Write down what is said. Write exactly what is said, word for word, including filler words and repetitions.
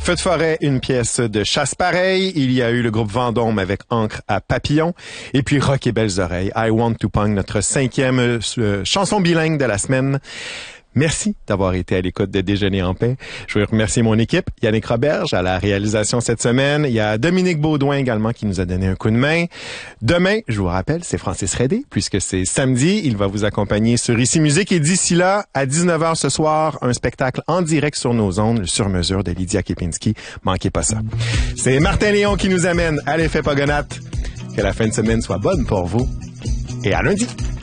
Feu de forêt, une pièce de chasse pareille. Il y a eu le groupe Vendôme avec Encre à papillon. Et puis Rock et Belles Oreilles, I Want to Punk, notre cinquième euh, chanson bilingue de la semaine. Merci d'avoir été à l'écoute de Déjeuner en paix. Je veux remercier mon équipe, Yannick Roberge à la réalisation cette semaine. Il y a Dominique Baudouin également qui nous a donné un coup de main. Demain, je vous rappelle, c'est Francis Redé, puisque c'est samedi. Il va vous accompagner sur Ici Musique. Et d'ici là, à dix-neuf heures ce soir, un spectacle en direct sur nos ondes, le sur-mesure de Lydia Kepinski. Manquez pas ça. C'est Martin Léon qui nous amène à l'effet Pogonate. Que la fin de semaine soit bonne pour vous. Et à lundi.